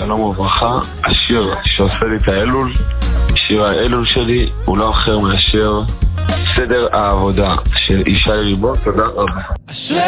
שלום וברכה. השיר שעושה לי את האלול, שיר האלול שלי הוא לא אחר מאשר סדר העבודה של ישי ריבו. תודה רבה.